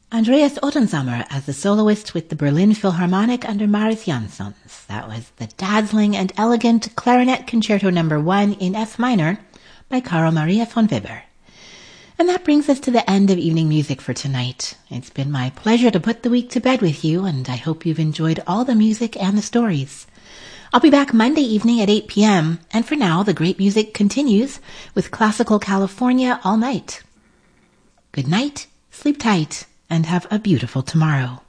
Andreas Ottensammer as the soloist with the Berlin Philharmonic under Mariss Jansons. That was the dazzling and elegant Clarinet Concerto No. 1 in F minor by Carl Maria von Weber. And that brings us to the end of evening music for tonight. It's been my pleasure to put the week to bed with you, and I hope you've enjoyed all the music and the stories. I'll be back Monday evening at 8 p.m., and for now, the great music continues with Classical California all night. Good night, sleep tight, and have a beautiful tomorrow.